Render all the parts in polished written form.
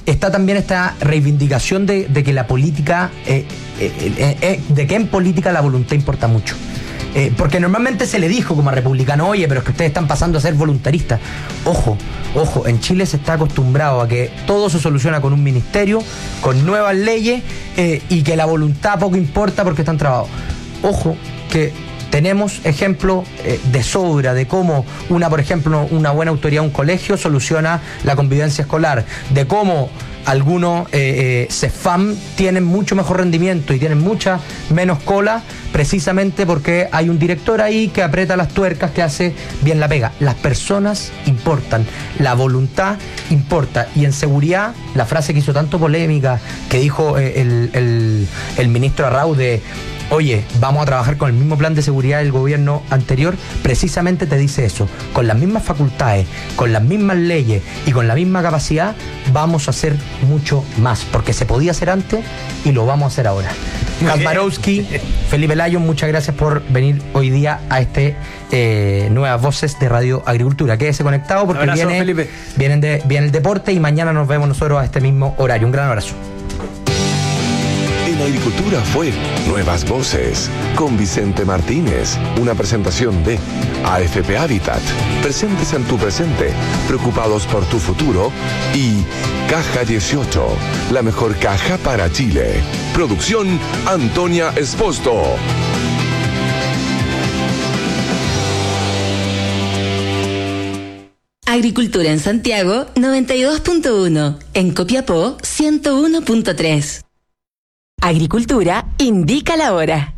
está también esta reivindicación de que la política, de que en política la voluntad importa mucho. Porque normalmente se le dijo como a republicano, oye, pero es que ustedes están pasando a ser voluntaristas. Ojo, en Chile se está acostumbrado a que todo se soluciona con un ministerio, con nuevas leyes, y que la voluntad poco importa porque están trabados. Ojo, que tenemos ejemplos de sobra de cómo por ejemplo, una buena autoridad de un colegio soluciona la convivencia escolar, de cómo algunos CEFAM tienen mucho mejor rendimiento y tienen mucha menos cola, precisamente porque hay un director ahí que aprieta las tuercas, que hace bien la pega. Las personas importan, la voluntad importa. Y en seguridad, la frase que hizo tanto polémica, que dijo el ministro Arrau de oye, vamos a trabajar con el mismo plan de seguridad del gobierno anterior, precisamente te dice eso. Con las mismas facultades, con las mismas leyes y con la misma capacidad, vamos a hacer mucho más, porque se podía hacer antes y lo vamos a hacer ahora. Kasparowski, Felipe Lyon, muchas gracias por venir hoy día a Nuevas Voces de Radio Agricultura. Quédese conectado porque viene el deporte y mañana nos vemos nosotros a este mismo horario. Un gran abrazo. En Agricultura fue Nuevas Voces con Vicente Martínez, una presentación de AFP Habitat, presentes en tu presente, preocupados por tu futuro, y Caja 18, la mejor caja para Chile. Producción Antonia Esposto. Agricultura en Santiago 92.1, en Copiapó 101.3. Agricultura indica la hora.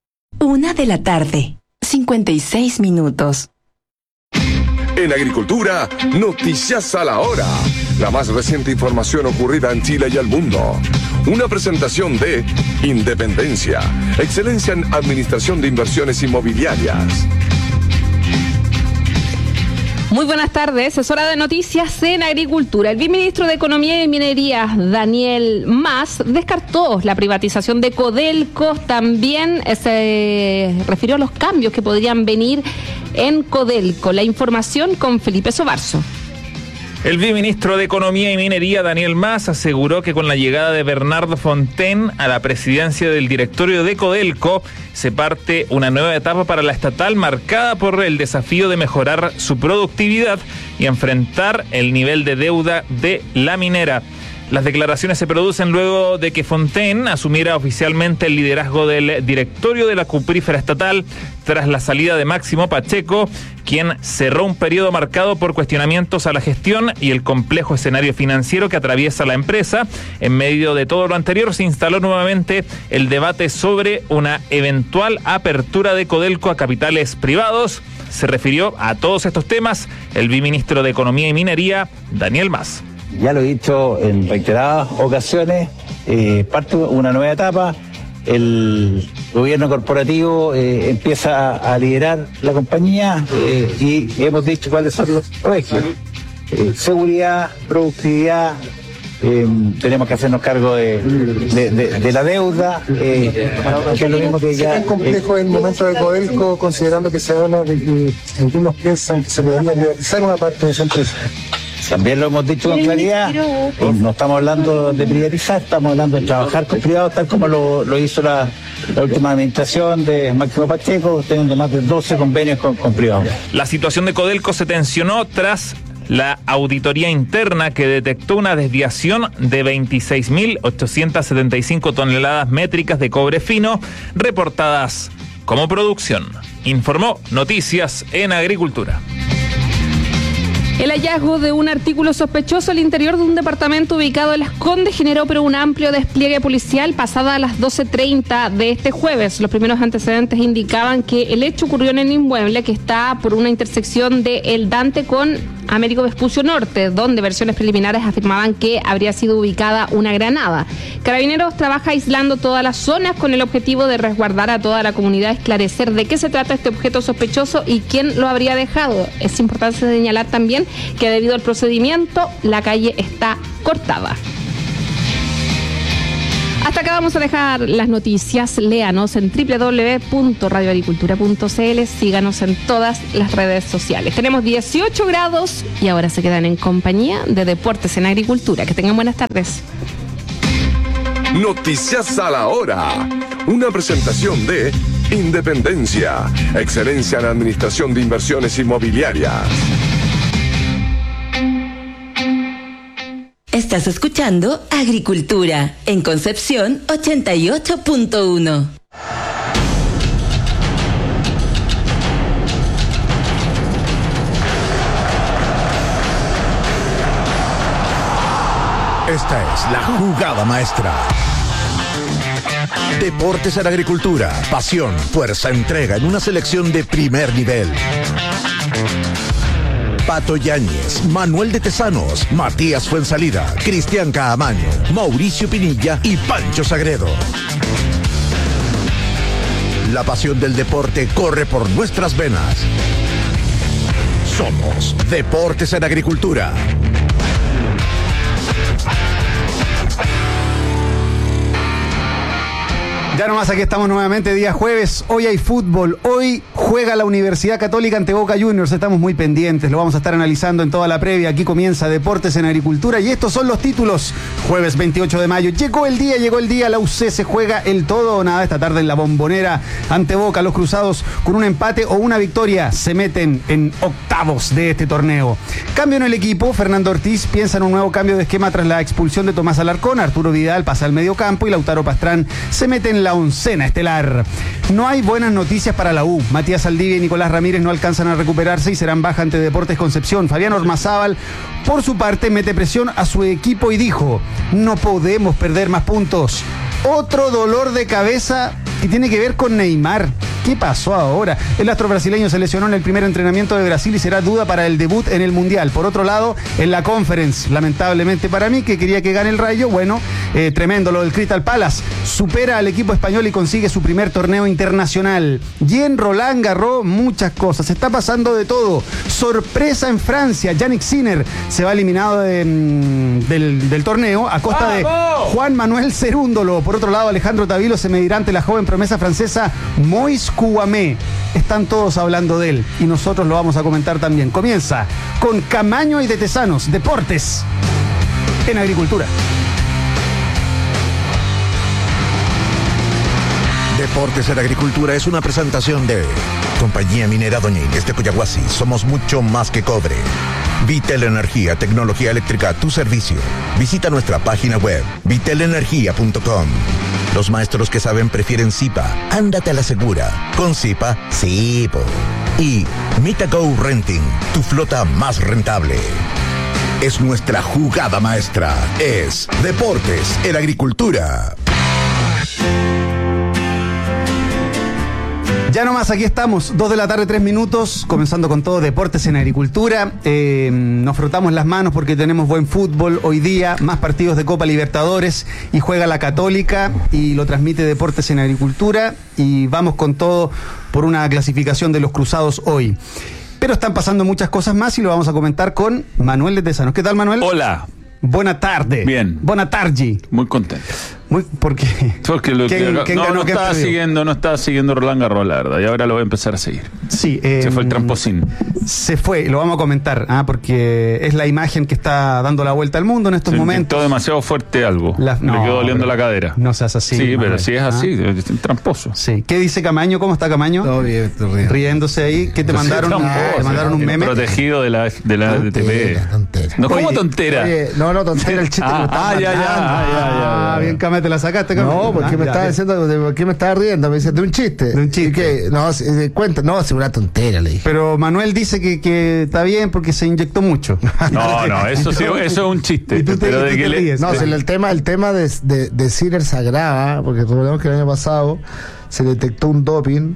1:56 p.m. En Agricultura, noticias a la hora. La más reciente información ocurrida en Chile y al mundo. Una presentación de Independencia, excelencia en administración de inversiones inmobiliarias. Muy buenas tardes, es hora de noticias en Agricultura. El viceministro de Economía y Minería, Daniel Mas, descartó la privatización de Codelco. También se refirió a los cambios que podrían venir en Codelco. La información con Felipe Sobarzo. El viceministro de Economía y Minería, Daniel Mas, aseguró que con la llegada de Bernardo Fontaine a la presidencia del directorio de Codelco, se parte una nueva etapa para la estatal marcada por el desafío de mejorar su productividad y enfrentar el nivel de deuda de la minera. Las declaraciones se producen luego de que Fontaine asumiera oficialmente el liderazgo del directorio de la cuprífera estatal tras la salida de Máximo Pacheco, quien cerró un periodo marcado por cuestionamientos a la gestión y el complejo escenario financiero que atraviesa la empresa. En medio de todo lo anterior, se instaló nuevamente el debate sobre una eventual apertura de Codelco a capitales privados. Se refirió a todos estos temas el viceministro de Economía y Minería, Daniel Mas. Ya lo he dicho en reiteradas ocasiones, parte una nueva etapa, el gobierno corporativo empieza a liderar la compañía y hemos dicho cuáles son los ejes. Seguridad, productividad, tenemos que hacernos cargo de la deuda, que es lo mismo que ya... ¿Es complejo el momento de Codelco, considerando que se habla de que algunos piensan que se podría privatizar una parte de esa empresa? También lo hemos dicho con claridad, no estamos hablando de privatizar, estamos hablando de trabajar con privados, tal como lo hizo la última administración de Máximo Pacheco, teniendo más de 12 convenios con privados. La situación de Codelco se tensionó tras la auditoría interna que detectó una desviación de 26.875 toneladas métricas de cobre fino reportadas como producción. Informó Noticias en Agricultura. El hallazgo de un artículo sospechoso al interior de un departamento ubicado en Las Condes generó un amplio despliegue policial pasada a las 12:30 de este jueves. Los primeros antecedentes indicaban que el hecho ocurrió en el inmueble que está por una intersección de El Dante con Américo Vespucio Norte, donde versiones preliminares afirmaban que habría sido ubicada una granada. Carabineros trabaja aislando todas las zonas con el objetivo de resguardar a toda la comunidad, esclarecer de qué se trata este objeto sospechoso y quién lo habría dejado. Es importante señalar también que debido al procedimiento la calle está cortada. Hasta acá vamos a dejar las noticias. Léanos en www.radioagricultura.cl. Síganos en todas las redes sociales. Tenemos 18 grados y ahora se quedan en compañía de Deportes en Agricultura. Que tengan buenas tardes. Noticias a la hora. Una presentación de Independencia, excelencia en administración de inversiones inmobiliarias. Estás escuchando Agricultura en Concepción 88.1. Esta es la jugada maestra. Deportes en Agricultura, pasión, fuerza, entrega en una selección de primer nivel. Pato Yáñez, Manuel de Tesanos, Matías Fuensalida, Cristian Caamaño, Mauricio Pinilla y Pancho Sagredo. La pasión del deporte corre por nuestras venas. Somos Deportes en Agricultura. Ya nomás, aquí estamos nuevamente, día jueves. Hoy hay fútbol. Hoy juega la Universidad Católica ante Boca Juniors. Estamos muy pendientes, lo vamos a estar analizando en toda la previa. Aquí comienza Deportes en Agricultura y estos son los títulos. Jueves 28 de mayo. Llegó el día. La UC se juega el todo o nada esta tarde en la Bombonera ante Boca. Los cruzados, con un empate o una victoria, se meten en octavos de este torneo. Cambio en el equipo. Fernando Ortiz piensa en un nuevo cambio de esquema tras la expulsión de Tomás Alarcón. Arturo Vidal pasa al medio campo y Lautaro Pastrán se mete en la oncena estelar. No hay buenas noticias para la U. Matías Saldivia y Nicolás Ramírez no alcanzan a recuperarse y serán baja ante Deportes Concepción. Fabián Ormazábal, por su parte, mete presión a su equipo y dijo: no podemos perder más puntos. Otro dolor de cabeza que tiene que ver con Neymar. ¿Qué pasó ahora? El astro brasileño se lesionó en el primer entrenamiento de Brasil y será duda para el debut en el Mundial. Por otro lado, en la Conference, lamentablemente para mí, que quería que gane el Rayo, bueno, tremendo lo del Crystal Palace. Supera al equipo español y consigue su primer torneo internacional. Y en Roland Garros, muchas cosas. Se está pasando de todo. Sorpresa en Francia. Yannick Sinner se va eliminado del torneo a costa de Juan Manuel Cerúndolo. Por otro lado, Alejandro Tavilo se medirá ante la joven promesa francesa Moïse Kouamé. Están todos hablando de él y nosotros lo vamos a comentar también. Comienza con Caamaño y de Tesanos, Deportes en Agricultura. Deportes en Agricultura es una presentación de Compañía Minera Doña Inés de Coyahuasi. Somos mucho más que cobre. Vitel Energía, tecnología eléctrica a tu servicio. Visita nuestra página web, vitelenergia.com. Los maestros que saben prefieren Zipa. Ándate a la segura. Con Zipa, sí, po. Y Mitago Renting, tu flota más rentable. Es nuestra jugada maestra. Es Deportes en Agricultura. Ya nomás, aquí estamos, 2 de la tarde, 3 minutos, comenzando con todo Deportes en Agricultura. Nos frotamos las manos porque tenemos buen fútbol hoy día, más partidos de Copa Libertadores y juega la Católica y lo transmite Deportes en Agricultura y vamos con todo por una clasificación de los cruzados hoy. Pero están pasando muchas cosas más y lo vamos a comentar con Manuel de Tesanos. ¿Qué tal, Manuel? Hola. Buena tarde. Bien. Buena tarde. Muy contento. ¿Por qué? Porque no estaba siguiendo Roland Garros, la verdad, y ahora lo voy a empezar a seguir. Sí. Se fue el tramposín. Se fue, lo vamos a comentar, porque es la imagen que está dando la vuelta al mundo en estos momentos. Todo demasiado fuerte algo. Le quedó doliendo la cadera. No seas así. Sí, Manuel, pero si es así, es tramposo. Sí. ¿Qué dice Caamaño? ¿Cómo está Caamaño? Todo bien, estoy riendo. Riéndose ahí. ¿Qué te mandaron? ¿Te mandaron un meme? Protegido de la DTV. Tontera. No, ¿cómo tontera? Oye, no, tontera el chiste que me estás mandando. Ya. Bien, Cama, te la sacaste, Cama. No, porque me estaba diciendo, ¿por qué me estaba riendo? Me dice, de un chiste. De un chiste. ¿Qué? No, cuenta, no, es una tontera, le dije. Pero Manuel dice que está bien porque se inyectó mucho. No, eso sí, eso es un chiste. Pero de que le... No, el tema de Sinner se agrava, porque recordemos que el año pasado se detectó un doping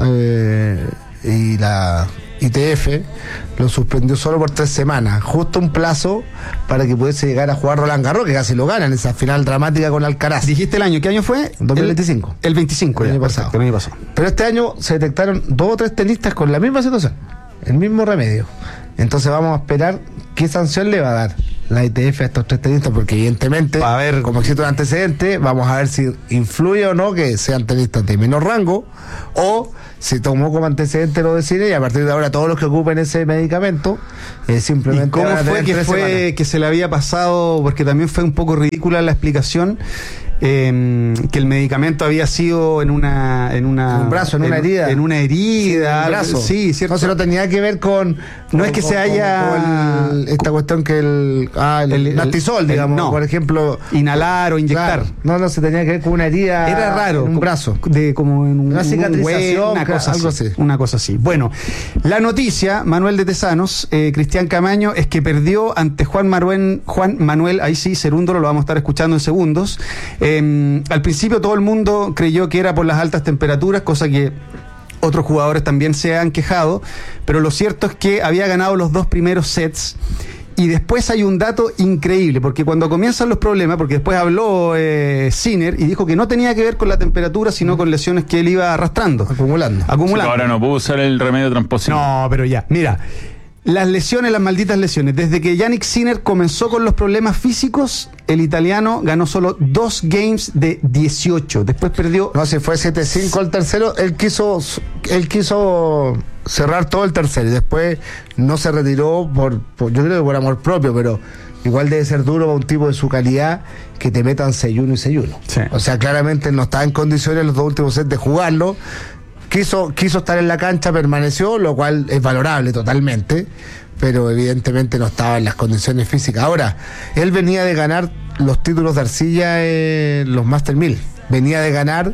y la ITF lo suspendió solo por 3 semanas, justo un plazo para que pudiese llegar a jugar Roland Garros, que casi lo gana en esa final dramática con Alcaraz. ¿Dijiste el año? ¿Qué año fue? 2025. El 25, el año pasado. Pero este año se detectaron 2 o 3 tenistas con la misma situación, el mismo remedio. Entonces vamos a esperar qué sanción le va a dar la ITF a estos 3 tenistas, porque evidentemente, a ver, como existe un antecedente, vamos a ver si influye o no que sean tenistas de menor rango, o si tomó como antecedente lo de Sinner, y a partir de ahora todos los que ocupen ese medicamento simplemente... ¿Y cómo fue que se le había pasado? Porque también fue un poco ridícula la explicación. Que el medicamento había sido en un brazo, en una herida. En una herida. Sí, brazo. Sí, cierto. No, se no tenía que ver con... No es que se haya... esta cuestión que el Nastisol, digamos, no, por ejemplo... Inhalar o inyectar. Claro. No, se tenía que ver con una herida... Era raro. En un brazo. Como en una cicatrización, una cosa así. Bueno, la noticia, Manuel de Tesanos, Cristian Camaño, es que perdió ante Juan Manuel, ahí sí, Cerúndolo, lo vamos a estar escuchando en segundos. Al principio todo el mundo creyó que era por las altas temperaturas, cosa que otros jugadores también se han quejado, pero lo cierto es que había ganado los 2 primeros sets. Y después hay un dato increíble, porque cuando comienzan los problemas, porque después habló Sinner y dijo que no tenía que ver con la temperatura, sino con lesiones que él iba arrastrando. Acumulando. Sí, ahora no pudo usar el remedio tramposino. No, pero ya, mira. Las lesiones, las malditas lesiones. Desde que Jannik Sinner comenzó con los problemas físicos, el italiano ganó solo 2 games de 18. Después perdió... No, si fue 7-5 el tercero, él quiso cerrar todo el tercero y después no se retiró yo creo que por amor propio, pero igual debe ser duro para un tipo de su calidad que te metan 6-1 y 6-1. Sí. O sea, claramente no estaba en condiciones los 2 últimos sets de jugarlo. Quiso estar en la cancha, permaneció, lo cual es valorable totalmente, pero evidentemente no estaba en las condiciones físicas. Ahora, él venía de ganar los títulos de arcilla, los Master 1000. Venía de ganar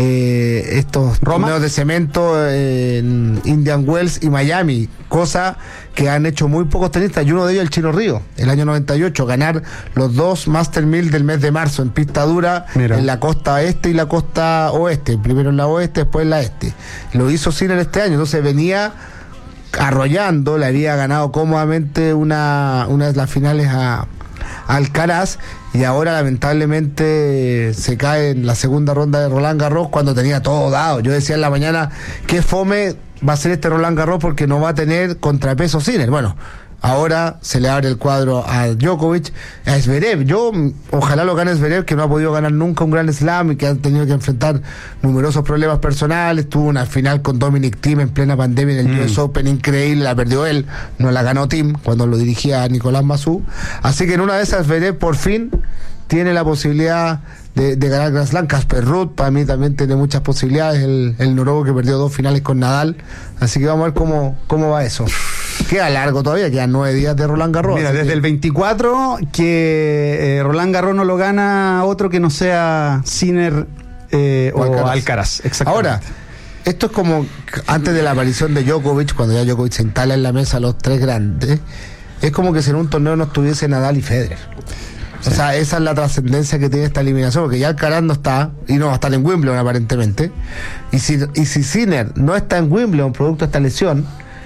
estos torneos de cemento en Indian Wells y Miami, cosa que han hecho muy pocos tenistas, y uno de ellos el Chino Río, el año 98, ganar los 2 Master 1000 del mes de marzo en pista dura. Mira. En la costa este y la costa oeste, primero en la oeste, después en la este. Lo hizo Sinner este año, entonces venía arrollando, le había ganado cómodamente una de las finales a Alcaraz, y ahora lamentablemente se cae en la segunda ronda de Roland Garros cuando tenía todo dado. Yo decía en la mañana que fome va a ser este Roland Garros porque no va a tener contrapeso Sinner. Bueno, ahora se le abre el cuadro a Djokovic, a Zverev. Ojalá lo gane Zverev, que no ha podido ganar nunca un Grand Slam y que ha tenido que enfrentar numerosos problemas personales. Tuvo una final con Dominic Thiem en plena pandemia en el US Open increíble, la perdió él, no la ganó Thiem cuando lo dirigía a Nicolás Massú. Así que en una de esas Zverev por fin tiene la posibilidad de ganar Grand Slam. Casper Ruud para mí también tiene muchas posibilidades, el noruego que perdió 2 finales con Nadal. Así que vamos a ver cómo va eso. Queda largo todavía, quedan 9 días de Roland Garros. Mira, desde el 24 que Roland Garros no lo gana otro que no sea Sinner o Alcaraz. Exactamente. Ahora, esto es como antes de la aparición de Djokovic, cuando ya Djokovic se instala en la mesa los 3 grandes, es como que si en un torneo no estuviese Nadal y Federer. Sí. O sea, esa es la trascendencia que tiene esta eliminación, porque ya Alcaraz no está, y no va a estar en Wimbledon aparentemente, y si Sinner no está en Wimbledon producto de esta lesión,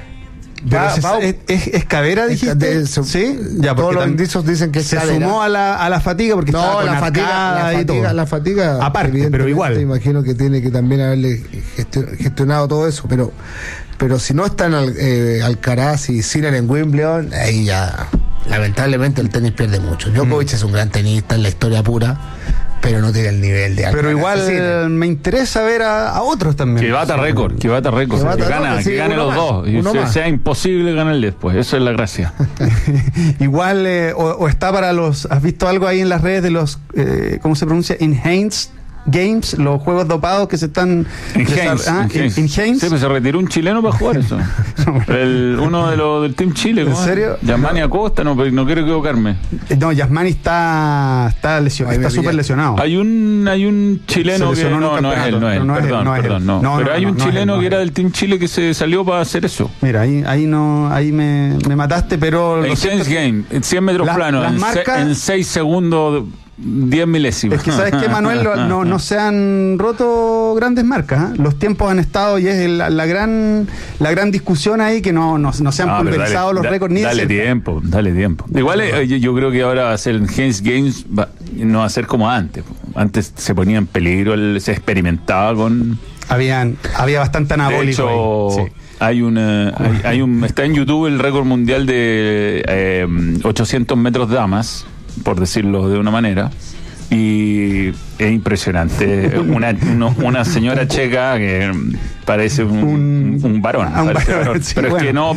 ¿Es cadera, dijiste? Sí, ya, todos los indicios dicen que es se cadera. Sumó a la fatiga porque estaba con la fatiga aparte, pero igual imagino que tiene que también haberle gestionado todo eso, pero si no están Alcaraz y Sinner en Wimbledon, ahí ya lamentablemente el tenis pierde mucho. Djokovic es un gran tenista en la historia pura, pero no tiene el nivel de Alcaraz. Pero igual me interesa ver a otros también. Que bata récord, que gane los dos. Y sea imposible ganarle después. Eso es la gracia. Igual, o está para los... ¿Has visto algo ahí en las redes de los... ¿cómo se pronuncia? Enhanced Games, los juegos dopados que se están... Enhanced. Sí, pues se retiró un chileno para jugar eso. Uno del Team Chile. ¿En serio? Yasmani Acosta, no quiero equivocarme. No, Yasmani está lesionado, está súper lesionado. Hay un chileno que no es él, perdón. Pero hay un chileno que era del Team Chile que se salió para hacer eso. Mira, ahí me mataste, pero... Enhanced Game, 100 metros planos, en 6 segundos... 10 milésimas. Es que sabes que, Manuel, no se han roto grandes marcas, ¿eh? Los tiempos han estado y es la gran discusión ahí, que no se han pulverizado los récords ni dale tiempo. Igual yo creo que ahora va a ser el Enhanced Games, no va a ser como antes. Antes se ponía en peligro, se experimentaba con... Había bastante anabólico. De hecho, está en YouTube el récord mundial de 800 metros damas, por decirlo de una manera. Y es impresionante. Una señora checa que parece un varón. Sí, pero es que no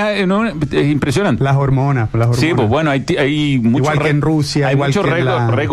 es impresionante. Las hormonas. Sí, pues bueno, hay muchos igual que en Rusia, hay muchos récords